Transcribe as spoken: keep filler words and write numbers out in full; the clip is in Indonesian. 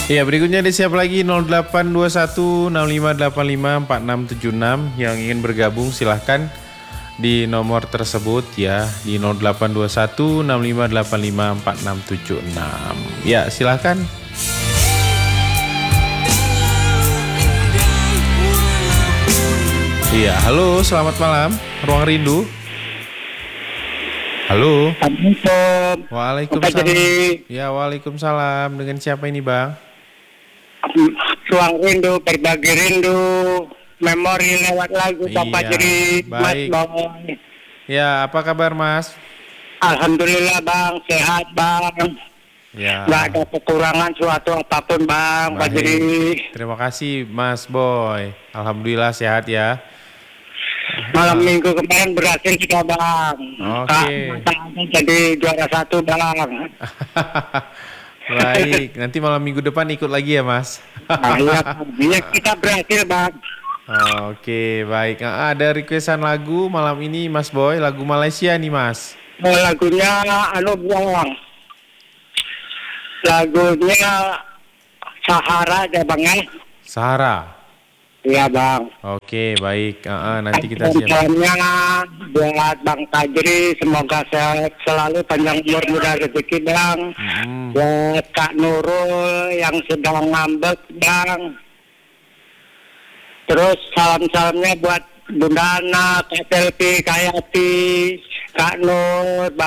Iya, berikutnya ada siapa lagi? nol delapan dua satu enam lima delapan lima empat enam tujuh enam yang ingin bergabung silahkan di nomor tersebut ya, di nol delapan dua satu enam lima delapan lima empat enam tujuh enam. Ya, silahkan. Iya, halo, selamat malam. Ruang Rindu. Halo. Assalamualaikum. Waalaikumsalam. Ya, waalaikumsalam. Dengan siapa ini, Bang? Ruang Rindu, berbagi rindu, memori lewat lagu Bapak Iya, jadi Mas baik. Boy. Ya, apa kabar, Mas? Alhamdulillah Bang, sehat Bang. Ya. Nggak ada kekurangan suatu apapun Bang, Pak Baik. Jadi. Terima kasih, Mas Boy. Alhamdulillah sehat ya. Malam minggu kemarin berhasil kita Bang. Oke. Kak, jadi juara satu Bang. Baik, nanti malam minggu depan ikut lagi ya, Mas. Nah, iya, iya, kita berhasil Bang. Oke, baik. Ah, ada requestan lagu malam ini, Mas Boy. Lagu Malaysia nih, Mas. Oh, lagunya anu Bang. Lagunya Sahara aja Bang ya. Sahara. Iya Bang. Oke, baik. Ah, ah, nanti kita siap. Salamnya buat Bang Tajri, semoga sehat selalu, panjang umur, mudah rezeki Bang. Hmm. Buat Kak Nurul yang sedang ngambek Bang. Terus salam-salamnya buat Bunda Ana, Kak Selvi, Kak Yati, Kak Nur, Bang